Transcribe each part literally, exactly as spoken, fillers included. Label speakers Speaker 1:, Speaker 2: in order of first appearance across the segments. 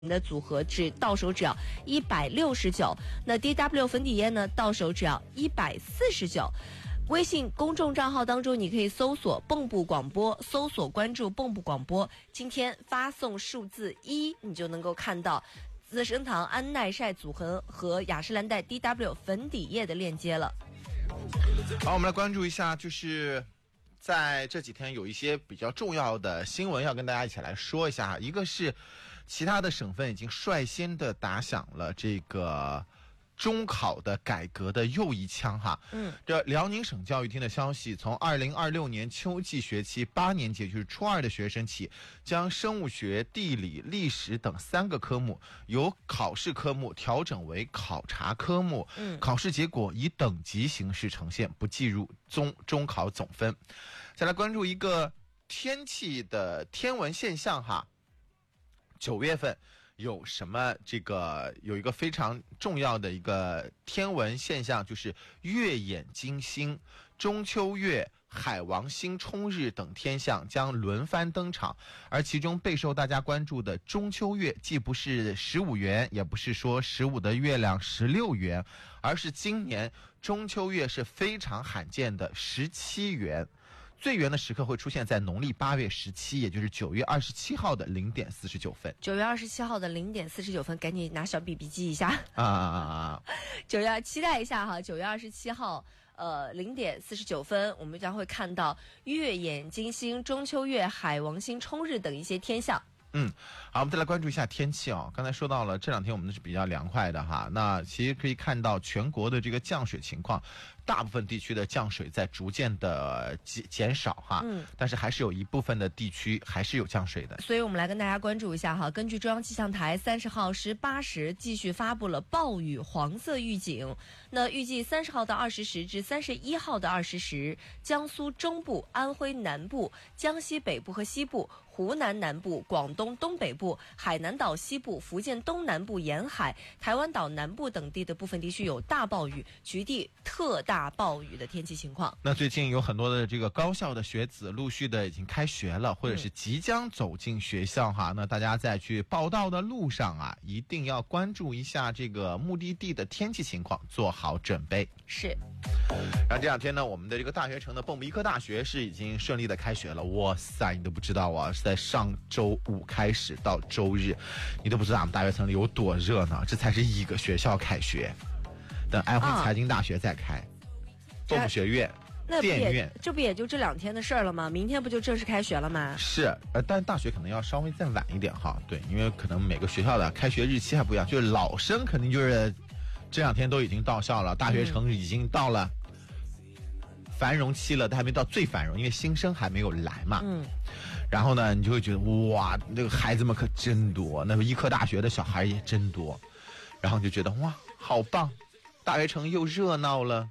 Speaker 1: 的组合只到手只要一百六十九，那 D W 粉底液呢到手只要一百四十九。微信公众账号当中，你可以搜索蚌埠广播，搜索关注蚌埠广播，今天发送数字一，你就能够看到资生堂安耐晒组合和雅诗兰黛 D W 粉底液的链接了。
Speaker 2: 好，我们来关注一下，就是在这几天有一些比较重要的新闻要跟大家一起来说一下。一个是其他的省份已经率先的打响了这个中考的改革的又一枪哈。嗯，这辽宁省教育厅的消息，从二零二六年秋季学期八年级，就是初二的学生起，将生物学、地理、历史等三个科目由考试科目调整为考察科目。嗯，考试结果以等级形式呈现，不计入中中考总分。再来关注一个天气的天文现象哈。九月份有什么这个有一个非常重要的一个天文现象，就是月掩金星、中秋月、海王星冲日等天象将轮番登场。而其中备受大家关注的中秋月，既不是十五圆，也不是说十五的月亮十六圆，而是今年中秋月是非常罕见的十七圆。最圆的时刻会出现在农历八月十七，也就是九月二十七号的零点四十九分。
Speaker 1: 九月二十七号的零点四十九分，赶紧拿小笔笔记一下
Speaker 2: 啊啊啊啊！
Speaker 1: 九月期待一下哈，九月二十七号，呃，零点四十九分，我们将会看到月掩金星、中秋月、海王星冲日等一些天象。
Speaker 2: 嗯，好，我们再来关注一下天气哦。刚才说到了这两天我们是比较凉快的哈，那其实可以看到全国的这个降水情况，大部分地区的降水在逐渐的减减少哈，嗯，但是还是有一部分的地区还是有降水的。
Speaker 1: 所以我们来跟大家关注一下哈，根据中央气象台三十号十八时继续发布了暴雨黄色预警，那预计三十号的二十时至三十一号的二十时，江苏中部、安徽南部、江西北部和西部、湖南南部、广东东北部、海南岛西部、福建东南部沿海、台湾岛南部等地的部分地区有大暴雨，局地特大暴雨的天气情况。
Speaker 2: 那最近有很多的这个高校的学子陆续的已经开学了，或者是即将走进学校哈、嗯、那大家在去报到的路上啊，一定要关注一下这个目的地的天气情况，做好准备。
Speaker 1: 是。
Speaker 2: 然后这两天呢，我们的这个大学城的蚌埠医科大学是已经顺利的开学了。哇塞，你都不知道啊，是在上周五开始到周日，你都不知道我们大学城里有多热闹。这才是一个学校开学，等安徽财经大学再开，蚌埠、哦、学院、电院，
Speaker 1: 这不也就这两天的事儿了吗？明天不就正式开学了吗？
Speaker 2: 是，呃，但大学可能要稍微再晚一点哈。对，因为可能每个学校的开学日期还不一样，就是老生肯定就是这两天都已经到校了，大学城已经到了繁荣期了，但还没到最繁荣，因为新生还没有来嘛。嗯。然后呢，你就会觉得哇，那个孩子们可真多，那个医科大学的小孩也真多，然后就觉得哇，好棒，大学城又热闹了，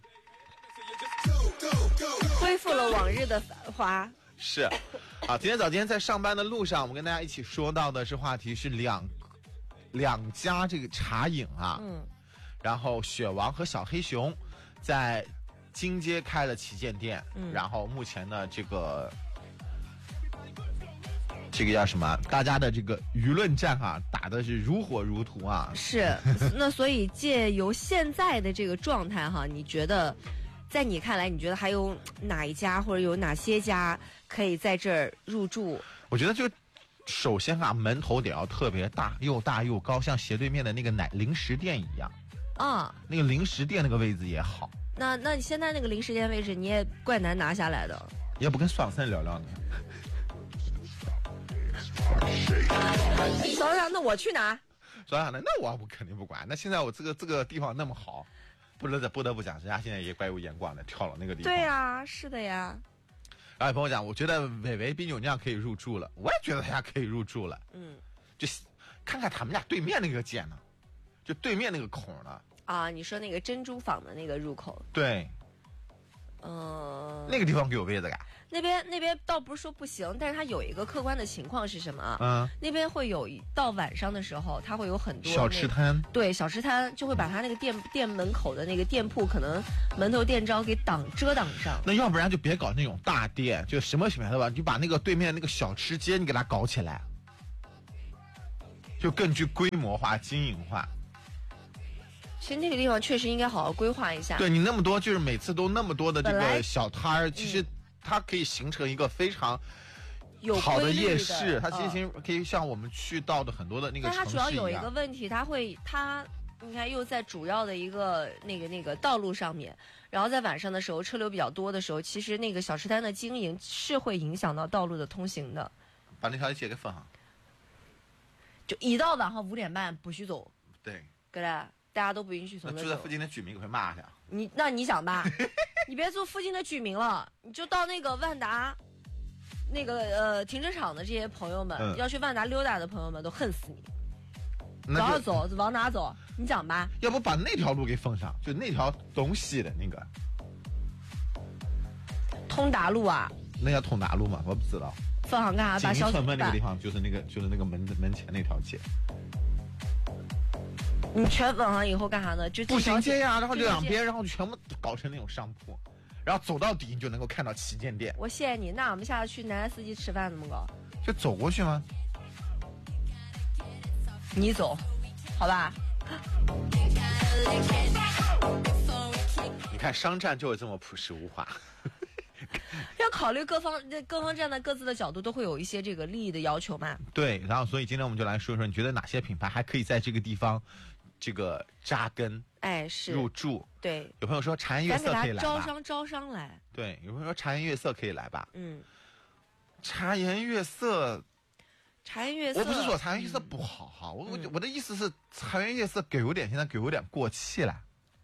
Speaker 1: 恢复了往日的繁华。
Speaker 2: 是，啊，今天早今天在上班的路上，我们跟大家一起说到的是话题是两两家这个茶饮啊，嗯，然后雪王和小黑熊在金街开了旗舰店，嗯，然后目前呢，这个这个叫什么？大家的这个舆论战啊，打的是如火如荼啊。
Speaker 1: 是，那所以借由现在的这个状态哈，你觉得，在你看来，你觉得还有哪一家或者有哪些家可以在这儿入驻？
Speaker 2: 我觉得就首先啊，门头得要特别大，又大又高，像斜对面的那个奶零食店一样
Speaker 1: 啊。那
Speaker 2: 个零食店那个位置也好。
Speaker 1: 那那你现在那个零食店位置你也怪难拿下来的，
Speaker 2: 要不跟爽森聊聊呢？
Speaker 1: 爽爽，那我去拿。
Speaker 2: 爽爽，那我我肯定不管。那现在我这个这个地方那么好，不得不得不讲，人家现在也怪有眼光的，跳了那个地方。
Speaker 1: 对呀、啊，是的呀。
Speaker 2: 然后有朋友讲，我觉得伟伟比扭酿可以入驻了，我也觉得他家可以入驻了。嗯，就看看他们家对面那个街呢，就对面那个孔呢。
Speaker 1: 啊，你说那个珍珠坊的那个入口？
Speaker 2: 对。嗯、呃，那个地方给我位子干？
Speaker 1: 那边那边倒不是说不行，但是它有一个客观的情况是什么啊？
Speaker 2: 嗯，
Speaker 1: 那边会有到晚上的时候，它会有很多
Speaker 2: 小吃摊，
Speaker 1: 对，小吃摊就会把它那个店店门口的那个店铺可能门头店招给挡遮挡上。
Speaker 2: 那要不然就别搞那种大店，就什么品牌的吧，你把那个对面那个小吃街你给它搞起来。 就更具规模化、经营化。
Speaker 1: 其实那个地方确实应该好好规划一下。
Speaker 2: 对你那么多，就是每次都那么多的这
Speaker 1: 本来
Speaker 2: 个小摊儿，其实它可以形成一个非常
Speaker 1: 有
Speaker 2: 好的
Speaker 1: 规律
Speaker 2: 夜市，它其
Speaker 1: 嗯
Speaker 2: 实可以像我们去到的很多的那个
Speaker 1: 但它
Speaker 2: 城市一
Speaker 1: 主要有一个
Speaker 2: 样。
Speaker 1: 问题，它会它你看又在主要的一个那个那个道路上面，然后在晚上的时候车流比较多的时候，其实那个小吃摊的经营是会影响到道路的通行的。
Speaker 2: 把那条街给封上。
Speaker 1: 就一到晚上五点半不许走，
Speaker 2: 对，
Speaker 1: 对吧？大家都不允许从那走
Speaker 2: 那住在附。近的居民会骂去。
Speaker 1: 你那你想吧，你别住附近的居民了，你就到那个万达。那个呃，停车场的这些朋友们，
Speaker 2: 嗯
Speaker 1: 要去万达溜达的朋友们都恨死你。
Speaker 2: 那就
Speaker 1: 往哪走？往哪走？你讲吧。
Speaker 2: 要不把那条路给封上，就那条东西的那个，
Speaker 1: 通达路啊，
Speaker 2: 那叫通达路吗？我不知道。
Speaker 1: 封上干啥？把
Speaker 2: 锦
Speaker 1: 小
Speaker 2: 村门那个地
Speaker 1: 把
Speaker 2: 方，就是那个就是那个门门前那条街。
Speaker 1: 你全封上以后干啥呢？就
Speaker 2: 步行街呀，然后
Speaker 1: 这条街
Speaker 2: 两边，然后全部搞成那种商铺，然后走到底你就能够看到旗舰店。
Speaker 1: 我谢谢你。那我们下次去南安司机吃饭怎么搞？
Speaker 2: 就走过去吗？
Speaker 1: 你走，好吧？
Speaker 2: 你看商战就是这么朴实无华。
Speaker 1: 要考虑各方，各方站在各自的角度，都会有一些这个利益的要求嘛。
Speaker 2: 对，然后所以今天我们就来说说，你觉得哪些品牌还可以在这个地方，这个扎根
Speaker 1: 哎，是
Speaker 2: 入驻？
Speaker 1: 对，
Speaker 2: 有朋友说茶颜悦
Speaker 1: 咱给他
Speaker 2: 色可以来吧？
Speaker 1: 招商招商来。
Speaker 2: 对，有朋友说茶颜悦色可以来吧？
Speaker 1: 嗯，
Speaker 2: 茶颜悦色，
Speaker 1: 茶颜悦色。
Speaker 2: 我不是说茶颜悦色不好哈，我我
Speaker 1: 嗯
Speaker 2: 我的意思是茶颜悦色给有点现在给有点过气了，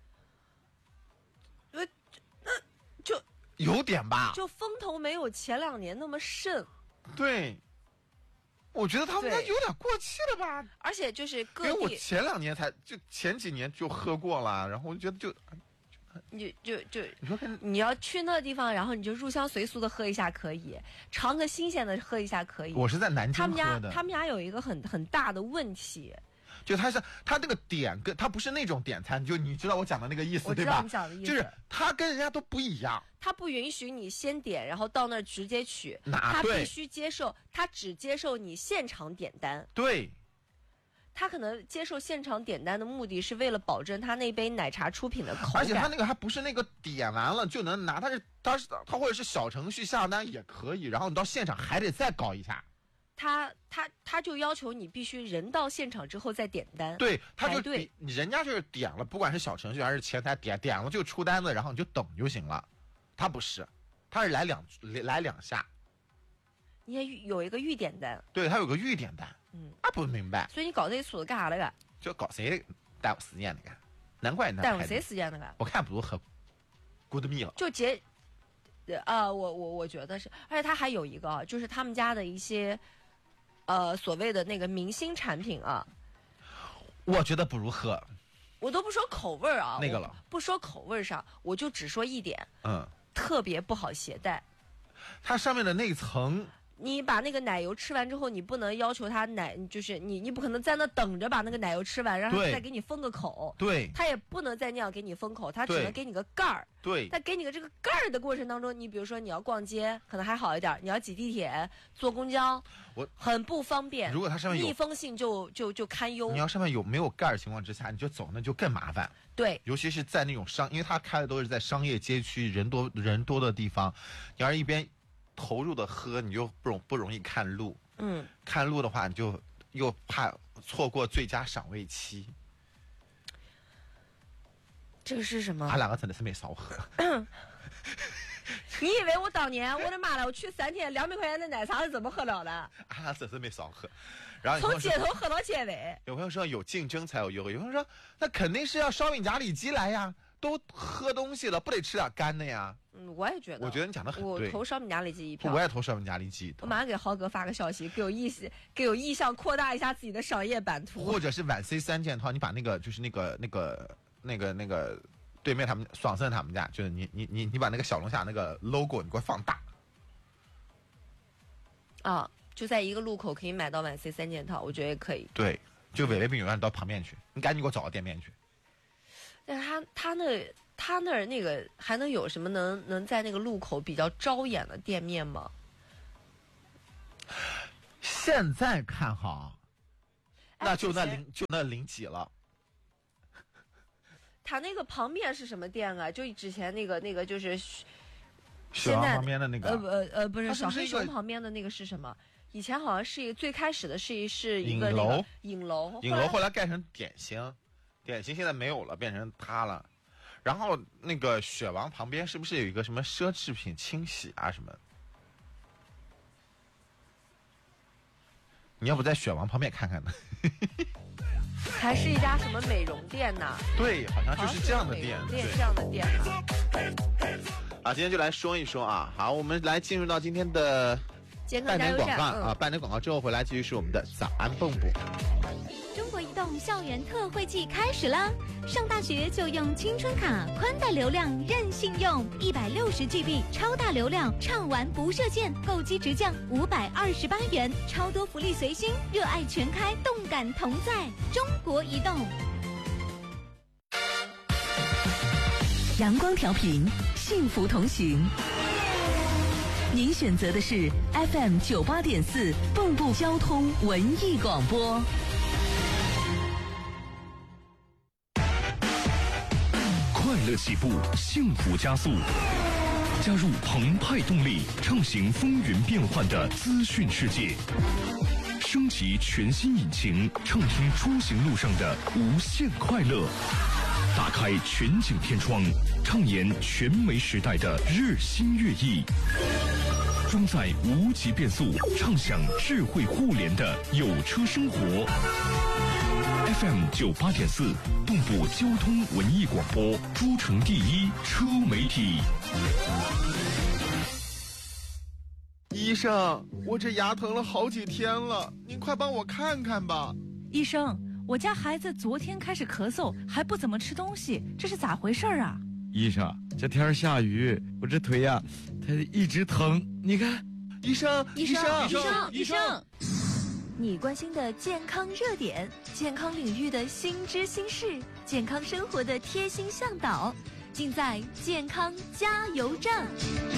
Speaker 1: 呃，那就
Speaker 2: 有点吧？
Speaker 1: 就风头没有前两年那么盛，
Speaker 2: 对，我觉得他们家
Speaker 1: 对
Speaker 2: 有点过气了吧？
Speaker 1: 而且就是
Speaker 2: 因
Speaker 1: 各地，
Speaker 2: 为我前两年才就前几年就喝过了，然后我就觉得就
Speaker 1: 你就就
Speaker 2: 你说跟
Speaker 1: 你要去那地方，然后你就入乡随俗的喝一下可以，尝个新鲜的喝一下可以。
Speaker 2: 我是在南京
Speaker 1: 他们家
Speaker 2: 喝的，
Speaker 1: 他们家有一个很很大的问题，
Speaker 2: 就它是它这个点跟它不是那种点餐，就你知道我讲的那个意思对吧
Speaker 1: 我知道你？讲的意思，
Speaker 2: 就是它跟人家都不一样。
Speaker 1: 他不允许你先点，然后到那儿直接取，
Speaker 2: 拿对
Speaker 1: 他必须接受，他只接受你现场点单。
Speaker 2: 对，
Speaker 1: 他可能接受现场点单的目的是为了保证他那杯奶茶出品的口感，
Speaker 2: 而且它那个还不是那个点完了就能拿，它是它是它或者是小程序下单也可以，然后你到现场还得再搞一下。
Speaker 1: 他他他就要求你必须人到现场之后再点单。
Speaker 2: 对，他就
Speaker 1: 排队
Speaker 2: 比人家就是点了，不管是小程序还是前台点点了就出单子，然后你就等就行了。他不是，他是来两来两下。
Speaker 1: 你也有一个预点单，
Speaker 2: 对，他有个预点单。
Speaker 1: 嗯，
Speaker 2: 啊，不明白，
Speaker 1: 所以你搞这出子干啥来个？
Speaker 2: 就搞谁耽误时间那个，难怪那
Speaker 1: 耽误
Speaker 2: 排队
Speaker 1: 谁时间那个？
Speaker 2: 我看不如喝 Good Me 了。
Speaker 1: 就节，呃啊，我我我觉得是，而且他还有一个啊，就是他们家的一些，呃，所谓的那个明星产品啊，
Speaker 2: 我觉得不如喝
Speaker 1: 我都不说口味儿啊，
Speaker 2: 那个了，
Speaker 1: 不说口味儿上，我就只说一点，
Speaker 2: 嗯，
Speaker 1: 特别不好携带。
Speaker 2: 它上面的那层，
Speaker 1: 你把那个奶油吃完之后，你不能要求他奶，就是你你不可能在那等着把那个奶油吃完，让他
Speaker 2: 对
Speaker 1: 再给你封个口。
Speaker 2: 对
Speaker 1: 他也不能再那样给你封口，他只
Speaker 2: 对
Speaker 1: 能给你个盖儿。
Speaker 2: 对
Speaker 1: 在给你个这个盖儿的过程当中，你比如说你要逛街，可能还好一点；你要挤地铁、坐公交，
Speaker 2: 我
Speaker 1: 很不方便。
Speaker 2: 如果它上面有
Speaker 1: 密封性就就就堪忧
Speaker 2: 你。要上面有没有盖儿情况之下，你就走那就更麻烦。
Speaker 1: 对，
Speaker 2: 尤其是在那种商，因为它开的都是在商业街区人多人多的地方，你要是一边投入的喝，你就不容不容易看路。
Speaker 1: 嗯，
Speaker 2: 看路的话，你就又怕错过最佳赏味期。
Speaker 1: 这个是什么
Speaker 2: 他？两个真的是没少喝。
Speaker 1: 你以为我当年，我的妈了，我去三天两百块钱的奶茶是怎么喝了的？
Speaker 2: 俺俩真是没少喝。然后有朋
Speaker 1: 从
Speaker 2: 友说
Speaker 1: 街头喝到街尾。
Speaker 2: 有朋友说有竞争才有优惠，有朋友说那肯定是要烧饼夹里脊来呀，都喝东西了，不得吃点干的呀？
Speaker 1: 嗯，我也觉得。
Speaker 2: 我觉得你讲的很对。
Speaker 1: 我投烧饼夹里脊一票。
Speaker 2: 我也投烧饼夹里脊一票
Speaker 1: 我马上给豪哥发个消息，给我意思，给我意向扩大一下自己的商业版图。
Speaker 2: 或者是晚 C 三件套，你把那个就是那个那个那个那个对面他们爽盛他们家，就是你你你你把那个小龙虾那个 logo 你给我放大。
Speaker 1: 啊，就在一个路口可以买到晚 C 三件套，我觉得也可以。
Speaker 2: 对，就伟伟饼永远到旁边去，你赶紧给我找个店面去。
Speaker 1: 但是他他那他那儿那个还能有什么能能在那个路口比较招眼的店面吗？
Speaker 2: 现在看哈， 那就那零就那零几了。
Speaker 1: 它那个旁边是什么店啊？就之前那个那个就是
Speaker 2: 雪王旁边的那个，
Speaker 1: 呃呃呃，不是小黑
Speaker 2: 它是不是一个
Speaker 1: 熊旁边的那个是什么？以前好像是一个最开始的是一是一
Speaker 2: 影
Speaker 1: 个那个
Speaker 2: 楼
Speaker 1: 影楼，
Speaker 2: 影楼后来盖成点心，点心现在没有了，变成它了。然后那个雪王旁边是不是有一个什么奢侈品清洗啊什么？你要不在雪王旁边看看呢？
Speaker 1: 还是一家什么美容店呐？
Speaker 2: 对，好像就是这样的店，
Speaker 1: 店这样的店啊。
Speaker 2: 啊，今天就来说一说啊。好，我们来进入到今天的
Speaker 1: 健康
Speaker 2: 半点
Speaker 1: 加油站
Speaker 2: 广告啊，
Speaker 1: 嗯、
Speaker 2: 半点广告之后回来继续是我们的早安蹦蹦。
Speaker 3: 中国移动校园特惠季开始啦！上大学就用青春卡，宽带流量任性用，一百六十 G B 超大流量，畅玩不设限，购机直降五百二十八元，超多福利随心，热爱全开，动感同在。中国移动。
Speaker 4: 阳光调频，幸福同行。您选择的是 F M 九八点四蚌埠交通文艺广播。
Speaker 5: 快乐起步，幸福加速。加入澎湃动力，畅行风云变幻的资讯世界。升级全新引擎，畅听出行路上的无限快乐。打开全景天窗，畅言全媒时代的日新月异。装载无极变速，畅享智慧互联的有车生活。F M 九八点四，蚌埠交通文艺广播，诸城第一车媒体。
Speaker 2: 医生，我这牙疼了好几天了，您快帮我看看吧。
Speaker 6: 医生，我家孩子昨天开始咳嗽，还不怎么吃东西，这是咋回事啊？
Speaker 7: 医生，这天下雨，我这腿呀，它一直疼。你看，
Speaker 2: 医生，
Speaker 1: 医生，
Speaker 2: 医生，
Speaker 1: 医生。你关心的健康热点，健康领域的新知新事，健康生活的贴心向导，尽在健康加油站。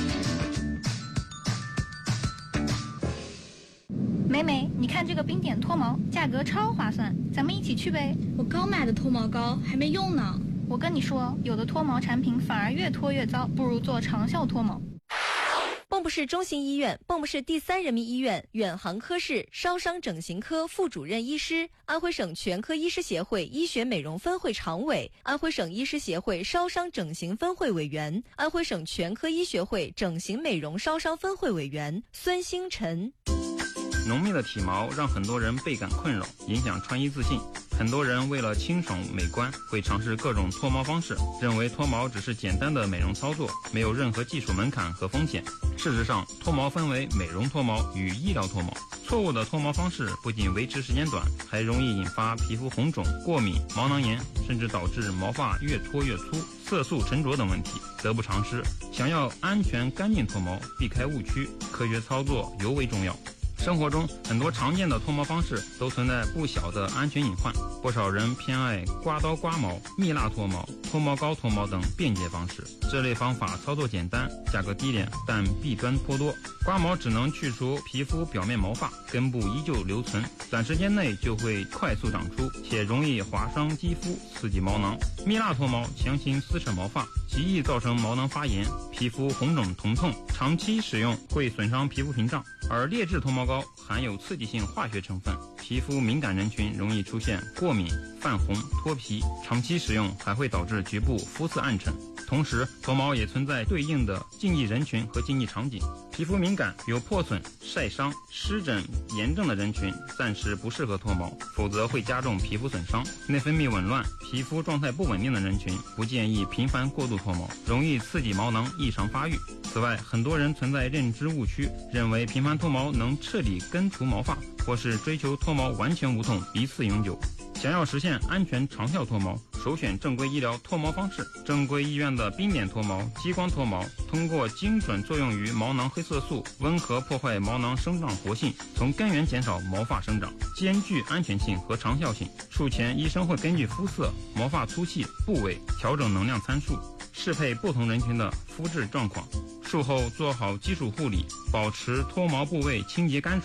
Speaker 8: 美美，你看这个冰点脱毛，价格超划算，咱们一起去呗。
Speaker 9: 我刚买的脱毛膏还没用呢。
Speaker 8: 我跟你说，有的脱毛产品反而越脱越糟，不如做长效脱毛。
Speaker 1: 蚌埠市中心医院、蚌埠市第三人民医院远航科室烧伤整形科副主任医师，安徽省全科医师协会医学美容分会常委，安徽省医师协会烧伤整形分会委员，安徽省全科医学会整形美容烧伤分会委员孙星辰。
Speaker 10: 浓密的体毛让很多人倍感困扰，影响穿衣自信。很多人为了清爽美观，会尝试各种脱毛方式，认为脱毛只是简单的美容操作，没有任何技术门槛和风险。事实上，脱毛分为美容脱毛与医疗脱毛。错误的脱毛方式不仅维持时间短，还容易引发皮肤红肿、过敏、毛囊炎，甚至导致毛发越脱越粗、色素沉着等问题，得不偿失。想要安全干净脱毛，避开误区，科学操作尤为重要。生活中很多常见的脱毛方式都存在不小的安全隐患，不少人偏爱刮刀刮毛、蜜蜡脱毛、脱毛膏脱毛等便捷方式。这类方法操作简单，价格低廉，但弊端颇多。刮毛只能去除皮肤表面毛发，根部依旧留存，短时间内就会快速长出，且容易划伤肌肤，刺激毛囊。蜜蜡脱毛强行撕扯毛发，极易造成毛囊发炎，皮肤红肿疼痛，长期使用会损伤皮肤屏障。而劣质脱毛膏含有刺激性化学成分，皮肤敏感人群容易出现过敏、泛红、脱皮，长期使用还会导致局部肤色暗沉。同时，脱毛也存在对应的禁忌人群和禁忌场景。皮肤敏感、有破损、晒伤、湿疹、炎症的人群暂时不适合脱毛，否则会加重皮肤损伤。内分泌紊乱、皮肤状态不稳定的人群不建议频繁过度脱毛，容易刺激毛囊异常发育。此外，很多人存在认知误区，认为频繁脱毛能彻底根除毛发，或是追求脱毛完全无痛、一次永久。想要实现安全长效脱毛，首选正规医疗脱毛方式。正规医院的冰点脱毛、激光脱毛，通过精准作用于毛囊黑色素，温和破坏毛囊生长活性，从根源减少毛发生长，兼具安全性和长效性。术前医生会根据肤色、毛发粗细、部位调整能量参数，适配不同人群的肤质状况。术后做好基础护理，保持脱毛部位清洁干爽，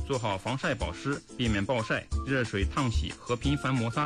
Speaker 10: 做好防晒保湿，避免暴晒、热水烫洗和频繁摩擦。